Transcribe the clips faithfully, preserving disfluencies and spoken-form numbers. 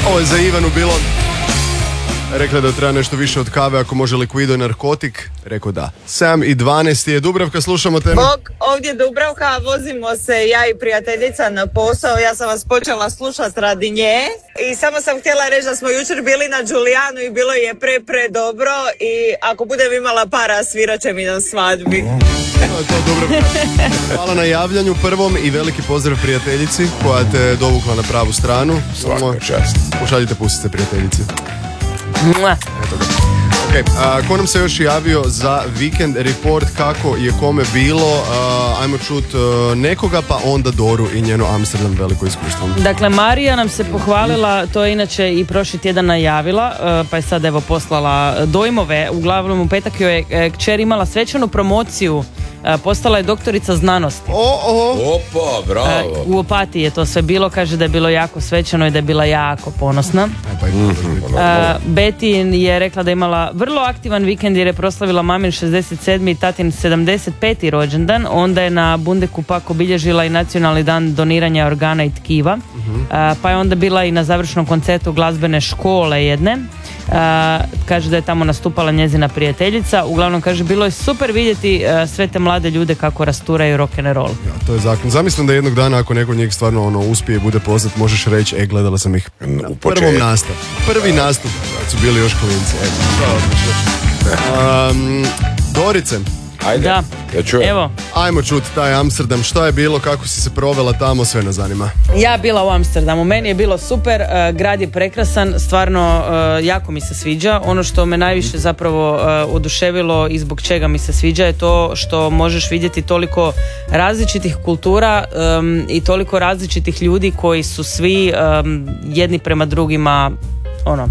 Ovo je za Ivanu bilo. Rekla da treba nešto više od kave, ako može likvido i narkotik. Rekao da. sedam i dvanaest je Dubravka, slušamo te. Bog, ovdje Dubravka, vozimo se ja i prijateljica na posao. Ja sam vas počela slušati radi nje. I samo sam htjela reći da smo jučer bili na Giulianu i bilo je pre, pre dobro. I ako budem imala para, svirat će mi na svadbi. To je to, Dubravka. Hvala na javljanju prvom i veliki pozdrav prijateljici koja te dovukla na pravu stranu. Svaka čast. Pošaljite pustice prijateljici. Mua. Eto ga. Ok, a, ko nam se još javio za Weekend Report, kako je kome bilo, a, ajmo čut a, nekoga, pa onda Doru i njeno Amsterdam veliko iskustvo. Dakle, Marija nam se pohvalila, to je inače i prošli tjedan najavila, pa je sad evo poslala dojmove. Uglavnom u petak joj je kćer imala svečanu promociju, postala je doktorica znanosti. O, o. Opa, bravo. U Opatiji je to sve bilo, kaže da je bilo jako svečano i da je bila jako ponosna. E, pa i mm-hmm. Uh, Betty je rekla da je imala vrlo aktivan vikend jer je proslavila mamin šezdeset sedmi i tatin sedamdeset peti rođendan. Onda je na Bundeku pak obilježila i nacionalni dan doniranja organa i tkiva. Mm-hmm. Uh, pa je onda bila i na završnom koncertu glazbene škole jedne. Uh, kaže da je tamo nastupala njezina prijateljica. Uglavnom kaže bilo je super vidjeti uh, sve te mlade ljude kako rasturaju rock'n'roll. Ja, to je zakon. Zamislim da jednog dana ako neko od njih stvarno ono uspije i bude poznat, možeš reći, e, gledala sam ih na prvom nastup. Prvi nastup, kad su bili još klinci. E, to je odlično. Um, Dorice. Ajde, da. Ja čujem. Evo. Ajmo čuti taj Amsterdam, šta je bilo, kako si se provela tamo, sve nas zanima. Ja bila u Amsterdamu, meni je bilo super, uh, grad je prekrasan, stvarno uh, jako mi se sviđa. Ono što me najviše zapravo uh, oduševilo i zbog čega mi se sviđa je to što možeš vidjeti toliko različitih kultura um, i toliko različitih ljudi koji su svi um, jedni prema drugima ono,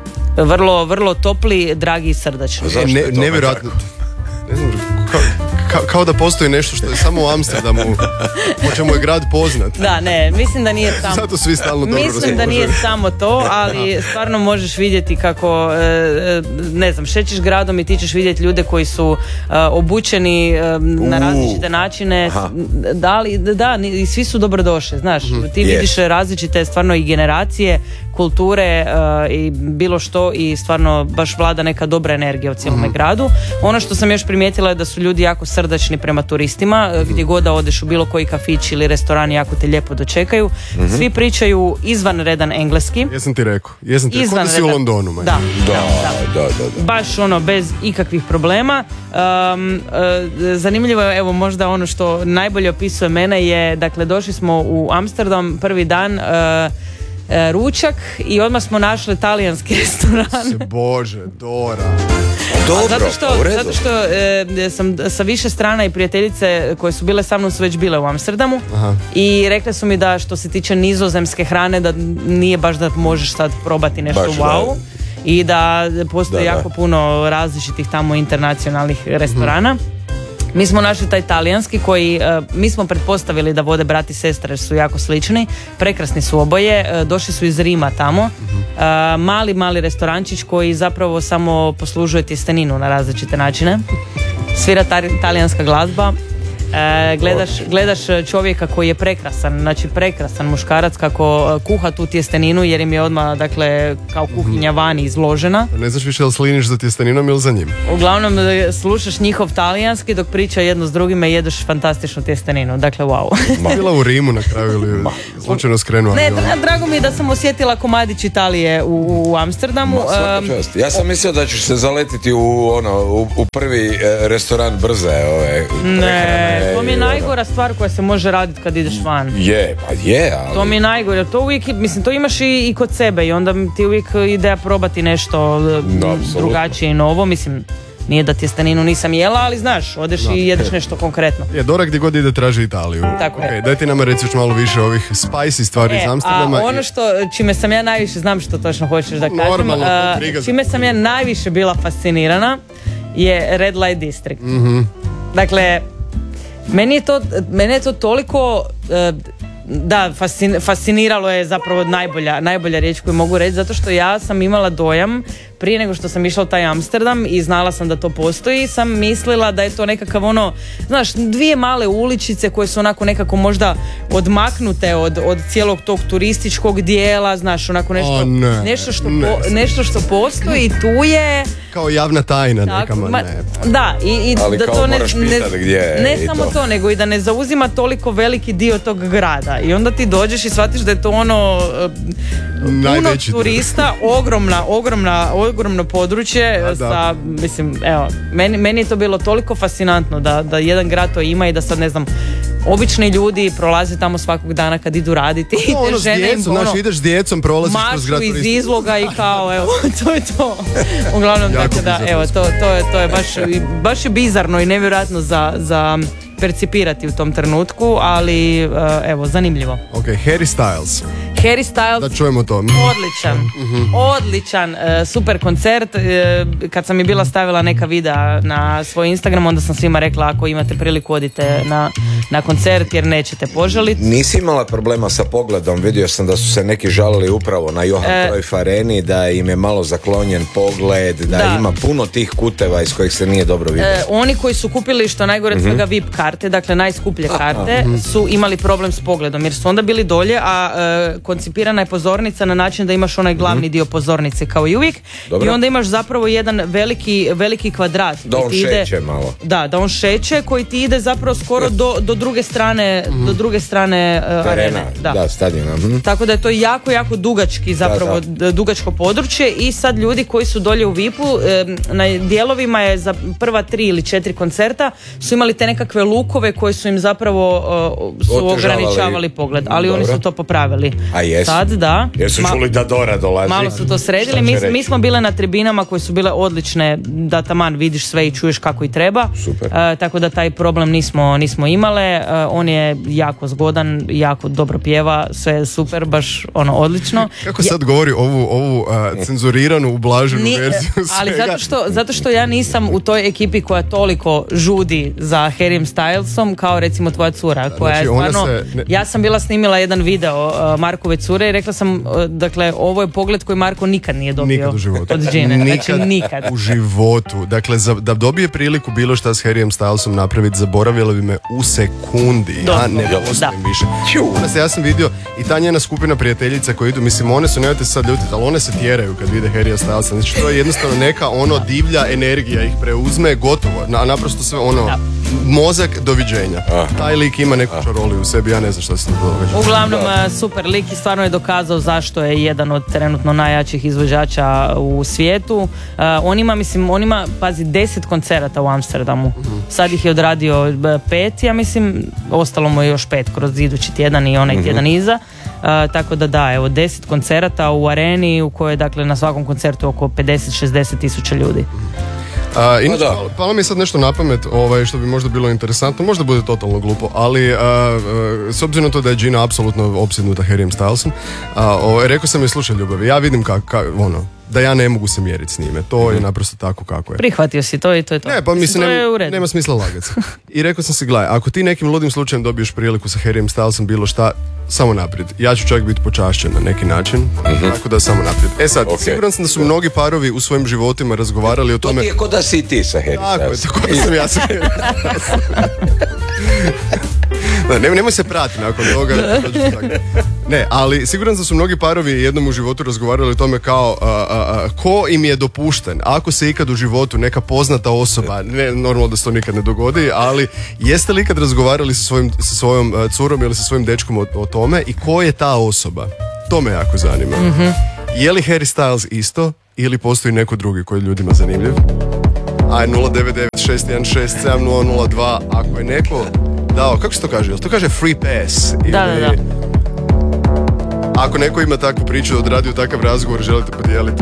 vrlo, vrlo topli, dragi i srdačni. E, ne, nevjerojatno. Ne znam, kao, kao, kao da postoji nešto što je samo u Amsterdamu, po čemu je grad poznat. Da, ne, mislim da nije samo. Zato svi stalno dobro Mislim raspoloženi. da nije samo to, ali stvarno možeš vidjeti kako, ne znam, šećeš gradom i ti ćeš vidjeti ljude koji su obučeni na različite načine. Da, li, da, i svi su dobrodošli, znaš. Ti vidiš različite stvarno i generacije, kulture i bilo što i stvarno baš vlada neka dobra energija u cijelome gradu. Ono što sam još primijetila je da su ljudi jako srdačni prema turistima, gdje god da odeš u bilo koji kafić ili restoran jako te lijepo dočekaju. Mm-hmm. Svi pričaju izvanredan engleski. Jesam ti rekao, jesam ti rekao da si u Londonu. Da, da, da, da, da, da. Baš ono, bez ikakvih problema. Um, uh, zanimljivo je, evo možda ono što najbolje opisuje mene je, dakle došli smo u Amsterdam prvi dan, uh, ručak i odmah smo našli talijanski restoran. Se Bože, Dora. Dobro, zato što, zato što e, sam sa više strana i prijateljice koje su bile sa mnom su već bile u Amsterdamu. Aha. I rekle su mi da što se tiče nizozemske hrane da nije baš da možeš sad probati nešto baš, wow. Da. I da postoji da, jako da. puno različitih tamo internacionalnih restorana. Mm-hmm. Mi smo našli taj talijanski koji, uh, mi smo pretpostavili da vode brat i sestra jer su jako slični, prekrasni su oboje, uh, došli su iz Rima tamo, uh, mali, mali restorančić koji zapravo samo poslužuje tjesteninu na različite načine, svira tar- talijanska glazba. E, gledaš, gledaš čovjeka koji je prekrasan, znači prekrasan muškarac kako kuha tu tjesteninu jer im je odmah, dakle, kao kuhinja vani izložena. Ne znaš više da li sliniš za tjesteninom ili za njim? Uglavnom slušaš njihov talijanski dok priča jedno s drugima i jedeš fantastičnu tjesteninu, dakle wow. Bila u Rimu na kraju ili slučajno skrenula? Ne, drago mi je da sam osjetila komadić Italije u, u Amsterdamu. Ma, um, ja sam mislio da ćeš se zaletiti u, ono, u, u prvi eh, restoran brze ove, ne. To mi je najgora stvar koja se može raditi kad ideš van. Je, pa je, ali... To mi je najgore, to uvijek, mislim, to imaš i, i kod sebe i onda ti uvijek ideja probati nešto no, drugačije i novo, mislim, nije da tjesteninu nisam jela, ali znaš, odeš no. i jedeš nešto konkretno. Je, Dora gdje god ide traži Italiju. Tako okay, daj ti nama reci još malo više ovih spicy stvari e, iz Amsterdama. A ono što, čime sam ja najviše, znam što točno hoćeš da kažem, Normalno, uh, čime sam ja najviše bila fascinirana je Red Light District. Mhm. Dakle, Meni je to, meni je to toliko uh, da, fascin, fasciniralo je zapravo najbolja, najbolja riječ koju mogu reći, zato što ja sam imala dojam prije nego što sam išla u taj Amsterdam i znala sam da to postoji, sam mislila da je to nekakav ono, znaš, dvije male uličice koje su onako nekako možda odmaknute od, od cijelog tog turističkog dijela, znaš, onako nešto, o, ne, nešto, što, ne. po, nešto što postoji i tu je... Kao javna tajna Tako, neka, ma ma, ne. Da, i, i ali da kao to ne, moraš ne, pitat gdje je ne i samo to. to, nego i da ne zauzima toliko veliki dio tog grada. I onda ti dođeš i shvatiš da je to ono e, puno Najveći dio. turista, ogromna, ogromna, ogromno područje A, da. sa, mislim, evo, meni, meni je to bilo toliko fascinantno da, da jedan grad to ima i da sad ne znam, obični ljudi prolaze tamo svakog dana kad idu raditi i No, te ono s žene im djecom, ono, znaš, ideš s djecom, prolaziš kroz mašu grad iz turistički. izloga i kao, evo, to je to. Uglavnom, Jako dakle, da, bizarno. evo, to, to, je, to je baš, baš je bizarno i nevjerojatno za, za percipirati u tom trenutku, ali uh, evo, zanimljivo. Ok, Harry Styles, Harry Styles, da čujemo to. odličan, odličan, uh, super koncert. Uh, kad sam mi bila stavila neka videa na svoj Instagram, onda sam svima rekla ako imate priliku odite na, na koncert jer nećete požaliti. Nisi imala problema sa pogledom, vidio sam da su se neki žalili upravo na Johan E, Cruyff areni, da im je malo zaklonjen pogled, da, Da. ima puno tih kuteva iz kojih se nije dobro vidio. E, oni koji su kupili što najgore od svega V I P karte, dakle najskuplje karte, su imali problem s pogledom jer su onda bili dolje, a e, koncipirana je pozornica na način da imaš onaj glavni dio pozornice kao i uvijek. Dobro. I onda imaš zapravo jedan veliki, veliki kvadrat. Da koji on ti ide- šeće malo. Da, da on šeće koji ti ide zapravo skoro do, do druge strane, do druge strane e, Arena, arene. da, stadiona. mhm. Tako da je to jako, jako dugački zapravo, Da, d- dugačko područje i sad ljudi koji su dolje u V I P-u, e, na dijelovima je za prva tri ili četiri koncerta su imali te nekakve lukove koje su im zapravo e, su Otežavali. ograničavali pogled, ali oni Dobro. su to popravili. A jesu? Sad, da. Jer su Ma- čuli da Dora dolazi. Malo su to sredili, Šta mi, će reći? mi smo bile na tribinama koje su bile odlične, da taman vidiš sve i čuješ kako i treba. Super. E, tako da taj problem nismo, nismo imale. E, on je jako zgodan, jako dobro pjeva, sve je super, baš ono odlično. Kako sad govori ovu, ovu a, cenzuriranu, ublaženu Ni- verziju ali svega? zato što, zato što ja nisam u toj ekipi koja toliko žudi za Harrym Stylesom kao recimo tvoja cura koja Znači, je ona stvarno, se ne- ja sam bila snimila jedan video uh, Markove cure i rekla sam uh, dakle ovo je pogled koji Marko nikad nije dobio Nikad u životu. od Gine, znači nikad. U životu. Dakle, za, da dobije priliku bilo šta s Harryjem Stylesom napraviti, zaboravila bi me u sekundi. Ja Doslovno. ne postojim Da. više. Ona se, ja sam vidio i ta njena skupina prijateljica koji idu, mislim, one su, nemojte se sad ljutiti, ali one se tjeraju kad vide Harryja Stylesa. Znači, to je jednostavno neka ono divlja energija ih preuzme, gotovo. Na, naprosto sve ono, Da. mozak, doviđenja. Aha. Taj lik ima neku čaroliju u sebi, ja ne znam šta se to događa. Uglavnom, uh, super lik i stvarno je dokazao zašto je jedan od trenutno najjačih izvođača u svijetu. Uh, on ima, mislim, on ima, pazi, deset koncerata u Amsterdamu. Sad ih je odradio uh, pet, ja mislim, ostalo mu je još pet kroz idući tjedan i onaj tjedan iza. Uh, tako da da, evo, deset koncerata u areni u kojoj, dakle, na svakom koncertu oko pedeset do šezdeset tisuća ljudi. A, inače, da. palo, palo mi je sad nešto na pamet, ovaj, što bi možda bilo interesantno, možda bude totalno glupo, ali a, a, s obzirom na to da je Gina apsolutno opsjednuta Harryjem Stylesom, a, ovaj, rekao sam je, slušaj ljubavi, ja vidim kako, ka, ono, da ja ne mogu se mjeriti s njime, to je naprosto tako kako je. Prihvatio si to i to je to. Ne, pa mislim, to je u nema, redu. nema smisla lagati se. I rekao sam si, gledaj, ako ti nekim ludim slučajem dobiješ priliku sa Harryjem Stylesom bilo šta, samo naprijed. Ja ću čak biti počašćen na neki način, tako da samo naprijed. E sad, Ok. siguran sam da su mnogi parovi u svojim životima razgovarali o To tome... ti je ko da si i ti sa Harry Tako je, Stylesom. tako da sam ja sa Harryjem Da, ne, nemoj se prati nakon toga. Ne, ali siguran sam da su mnogi parovi jednom u životu razgovarali o tome kao a, a, a, ko im je dopušten, ako se ikad u životu neka poznata osoba, ne, normalno da se to nikad ne dogodi, ali jeste li ikad razgovarali sa, svojim, sa svojom a, curom ili sa svojim dečkom o, o tome i ko je ta osoba? To me jako zanima. Je li Harry Styles isto ili postoji neko drugi koji je ljudima zanimljiv? Aj, nula devet devet šest jedan šest sedam nula nula dva, ako je neko dao, kako se to kaže? Jel to kaže free pass? Ili... Da, da, da. Ako neko ima takvu priču, odradio takav razgovor, želite podijeliti,